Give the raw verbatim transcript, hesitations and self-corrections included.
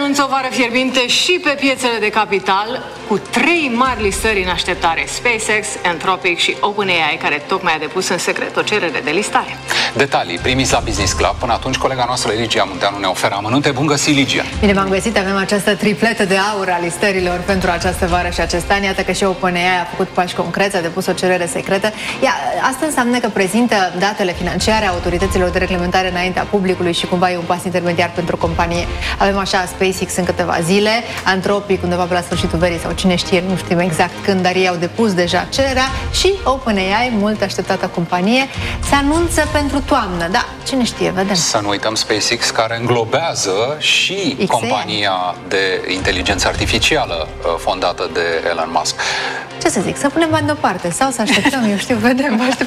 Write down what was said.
anunță o vară fierbinte și pe piețele de capital, cu trei mari listări în așteptare: SpaceX, Anthropic și OpenAI, care tocmai a depus în secret o cerere de listare. Detalii primiți la Business Club. Până atunci, colega noastră, Ligia Munteanu, ne oferă amănunte. Bun găsit, Ligia! Bine v-am găsit, avem această tripletă de aur a listărilor pentru această vară și acest an. Iată că și OpenAI a făcut pași concreți, a depus o cerere secretă. Ia, asta înseamnă că prezintă datele financiare a autorităților de reglementare înaintea publicului și cumva e un pas intermediar pentru companie. Avem așa SpaceX în câteva zile, Anthropic undeva pe la sfârșitul verii sau cine știe, nu știm exact când, dar ei au depus deja cererea, și OpenAI, mult așteptată companie, se anunță pentru toamnă. Da, cine știe, vedem. Să nu uităm SpaceX, care înglobează și X A I. compania de inteligență artificială fondată de Elon Musk. Ce să zic, să punem bani deoparte sau să așteptăm, eu știu, vedem.